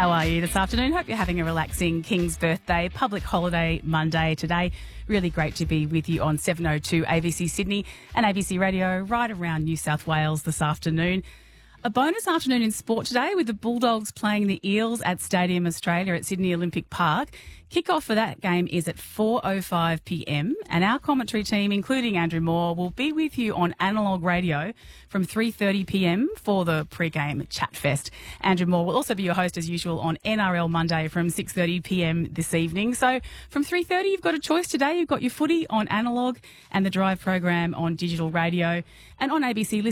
How are you this afternoon? Hope you're having a relaxing King's Birthday, public holiday Monday today. Really great to be with you on 702 ABC Sydney and ABC Radio right around New South Wales this afternoon. A bonus afternoon in sport today with the Bulldogs playing the Eels at Stadium Australia at Sydney Olympic Park. Kick-off for that game is at 4:05pm, and our commentary team, including Andrew Moore, will be with you on Analog Radio from 3:30pm for the pre-game chat fest. Andrew Moore will also be your host as usual on NRL Monday from 6:30pm this evening. So from 3:30, you've got a choice today. You've got your footy on Analog and the Drive program on digital radio. And on ABC, listen